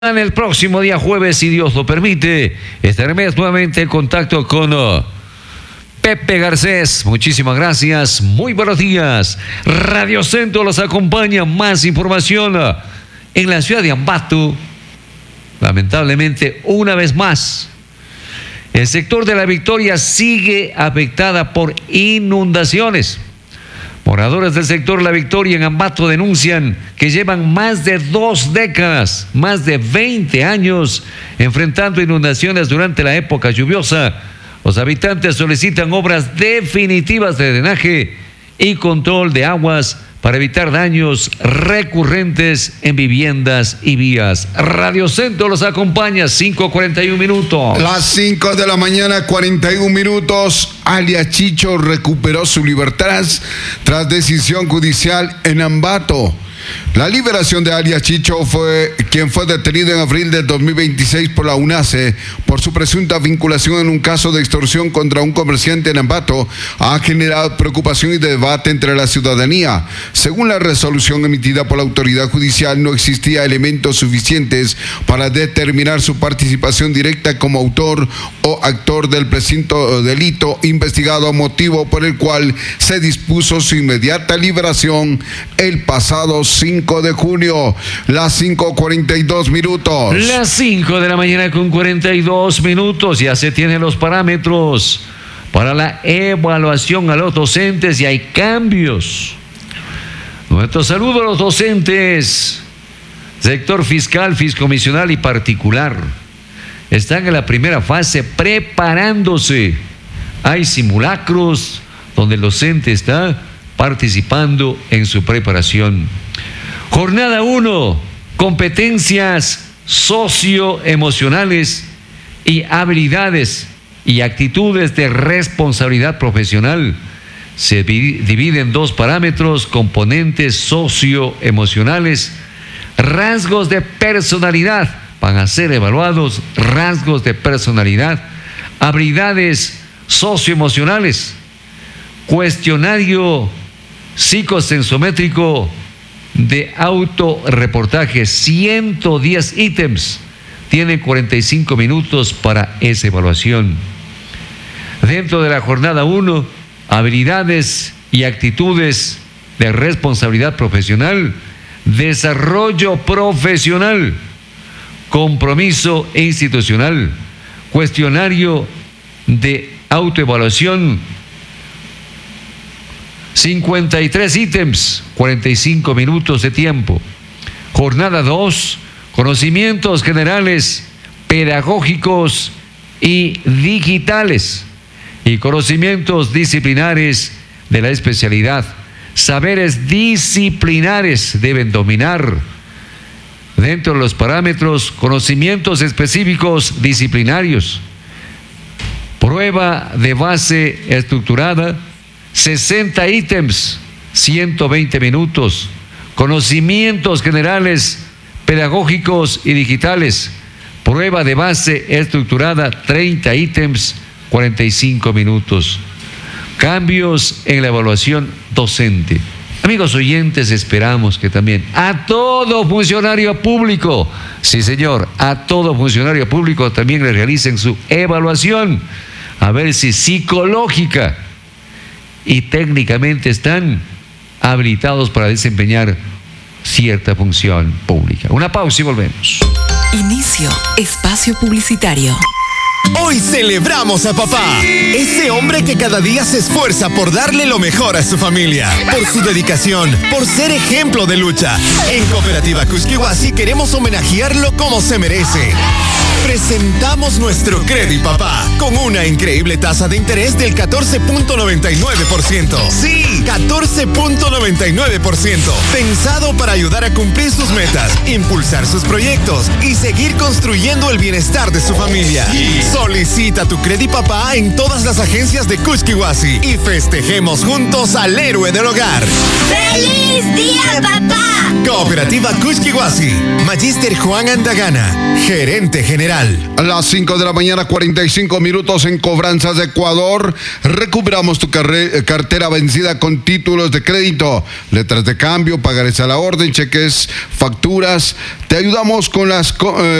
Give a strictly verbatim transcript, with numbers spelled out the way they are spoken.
En el próximo día jueves, si Dios lo permite, estaremos nuevamente en contacto con uh, Pepe Garcés. Muchísimas gracias, muy buenos días. Radio Centro los acompaña. Más información uh, en la ciudad de Ambato. Lamentablemente, una vez más, el sector de La Victoria sigue afectada por inundaciones. Moradores del sector La Victoria en Ambato denuncian que llevan más de dos décadas, más de veinte años, enfrentando inundaciones durante la época lluviosa. Los habitantes solicitan obras definitivas de drenaje y control de aguas para evitar daños recurrentes en viviendas y vías. Radio Centro los acompaña, cinco cuarenta y un minutos. Las cinco de la mañana, cuarenta y un minutos. Alias Chicho recuperó su libertad tras decisión judicial en Ambato. La liberación de alias Chicho, fue quien fue detenido en abril del dos mil veintiséis por la UNACE por su presunta vinculación en un caso de extorsión contra un comerciante en Ambato, ha generado preocupación y debate entre la ciudadanía. Según la resolución emitida por la autoridad judicial, no existía elementos suficientes para determinar su participación directa como autor o actor del presunto delito investigado, motivo por el cual se dispuso su inmediata liberación el pasado cinco de junio, las cinco cuarenta y dos minutos. Las cinco de la mañana con cuarenta y dos minutos. Ya se tienen los parámetros para la evaluación a los docentes y hay cambios. Nuestro saludo a los docentes, sector fiscal, fiscomisional y particular. Están en la primera fase preparándose. Hay simulacros donde el docente está participando en su preparación. Jornada uno, competencias socioemocionales y habilidades y actitudes de responsabilidad profesional. Se divide en dos parámetros: componentes socioemocionales, rasgos de personalidad. Van a ser evaluados rasgos de personalidad, habilidades socioemocionales, cuestionario psicosensométrico de autorreportaje, ciento diez ítems, tiene cuarenta y cinco minutos para esa evaluación. Dentro de la jornada uno, habilidades y actitudes de responsabilidad profesional, desarrollo profesional, compromiso institucional, cuestionario de autoevaluación, cincuenta y tres ítems, cuarenta y cinco minutos de tiempo. Jornada dos, conocimientos generales, pedagógicos y digitales, y conocimientos disciplinares de la especialidad. Saberes disciplinares deben dominar. Dentro de los parámetros, conocimientos específicos disciplinarios. Prueba de base estructurada, sesenta ítems, ciento veinte minutos. Conocimientos generales, pedagógicos y digitales. Prueba de base estructurada, treinta ítems, cuarenta y cinco minutos. Cambios en la evaluación docente. Amigos oyentes, esperamos que también a todo funcionario público, sí señor, a todo funcionario público también le realicen su evaluación, a ver si psicológica y técnicamente están habilitados para desempeñar cierta función pública. Una pausa y volvemos. Inicio espacio publicitario. Hoy celebramos a papá, ese hombre que cada día se esfuerza por darle lo mejor a su familia, por su dedicación, por ser ejemplo de lucha. En Cooperativa Kuskiwasi queremos homenajearlo como se merece. Presentamos nuestro Credit Papá con una increíble tasa de interés del catorce punto noventa y nueve por ciento. Sí, catorce punto noventa y nueve por ciento. Pensado para ayudar a cumplir sus metas, impulsar sus proyectos y seguir construyendo el bienestar de su familia. Solicita tu Credit Papá en todas las agencias de Kuskiwasi y festejemos juntos al héroe del hogar. ¡Feliz día, papá! Cooperativa Kuskiwasi. Magíster Juan Andagana, gerente general. A las cinco de la mañana, cuarenta y cinco minutos. En Cobranzas de Ecuador, recuperamos tu carre- cartera vencida con con títulos de crédito, letras de cambio, pagarés a la orden, cheques, facturas. Te ayudamos con las... co- eh,